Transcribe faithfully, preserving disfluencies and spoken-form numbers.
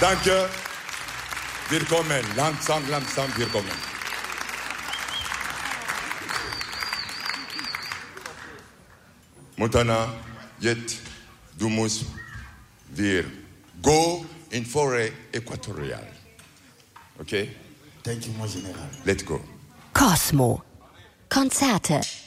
Danke. Willkommen. Langsam, langsam, willkommen. Montana, jetzt, du musst, wir go in Forêt Äquatoriale. Okay? Thank you, mon Général. Let's go. Cosmo. Konzerte.